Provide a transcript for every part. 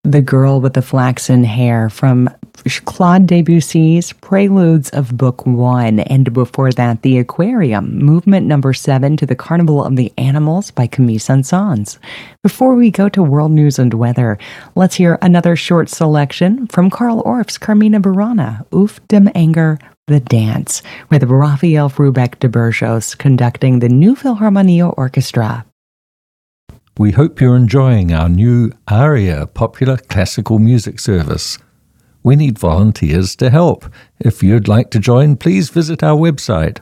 The Girl with the Flaxen Hair from Claude Debussy's Preludes of Book 1, and before that, The Aquarium, Movement Number 7 to the Carnival of the Animals by Camille Saint-Saëns. Before we go to world news and weather, let's hear another short selection from Carl Orff's Carmina Burana, Auf dem Anger, The Dance, with Raphael Frubeck de Burgos conducting the New Philharmonia Orchestra. We hope you're enjoying our new ARIA popular classical music service. We need volunteers to help. If you'd like to join, please visit our website,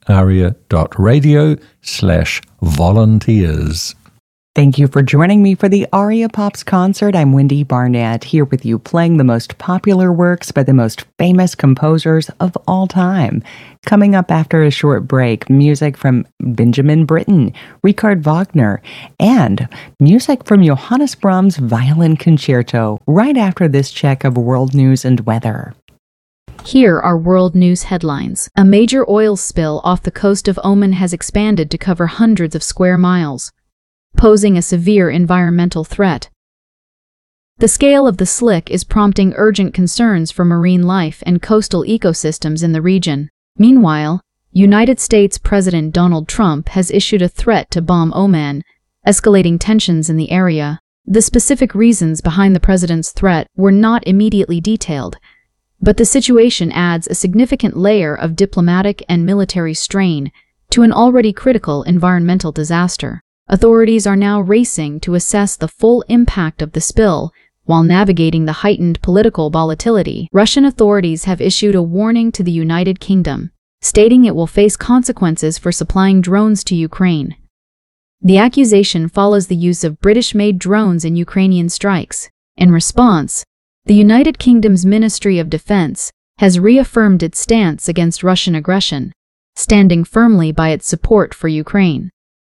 aria.radio/volunteers. Thank you for joining me for the Aria Pops concert. I'm Wendy Barnett, here with you playing the most popular works by the most famous composers of all time. Coming up after a short break, music from Benjamin Britten, Richard Wagner, and music from Johannes Brahms' Violin Concerto, right after this check of world news and weather. Here are world news headlines. A major oil spill off the coast of Oman has expanded to cover hundreds of square miles, posing a severe environmental threat. The scale of the slick is prompting urgent concerns for marine life and coastal ecosystems in the region. Meanwhile, United States President Donald Trump has issued a threat to bomb Oman, escalating tensions in the area. The specific reasons behind the president's threat were not immediately detailed, but the situation adds a significant layer of diplomatic and military strain to an already critical environmental disaster. Authorities are now racing to assess the full impact of the spill while navigating the heightened political volatility. Russian authorities have issued a warning to the United Kingdom, stating it will face consequences for supplying drones to Ukraine. The accusation follows the use of British-made drones in Ukrainian strikes. In response, the United Kingdom's Ministry of Defense has reaffirmed its stance against Russian aggression, standing firmly by its support for Ukraine.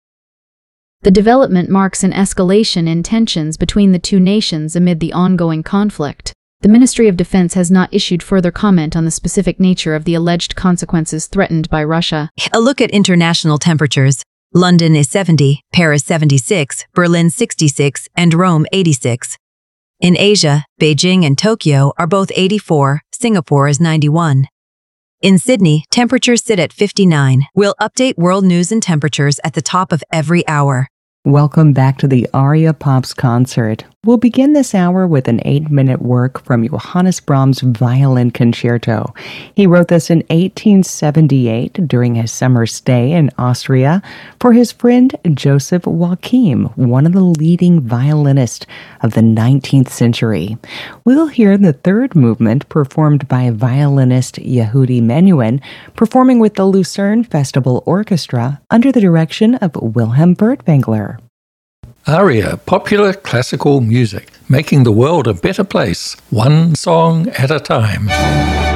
The development marks an escalation in tensions between the two nations amid the ongoing conflict. The Ministry of Defense has not issued further comment on the specific nature of the alleged consequences threatened by Russia. A look at international temperatures. London is 70, Paris 76, Berlin 66, and Rome 86. In Asia, Beijing and Tokyo are both 84, Singapore is 91. In Sydney, temperatures sit at 59. We'll update world news and temperatures at the top of every hour. Welcome back to the Aria Pops concert. We'll begin this hour with an 8-minute work from Johannes Brahms' Violin Concerto. He wrote this in 1878 during his summer stay in Austria for his friend Joseph Joachim, one of the leading violinists of the 19th century. We'll hear the third movement performed by violinist Yehudi Menuhin, performing with the Lucerne Festival Orchestra under the direction of Wilhelm Furtwängler. ARIA, popular classical music, making the world a better place, one song at a time.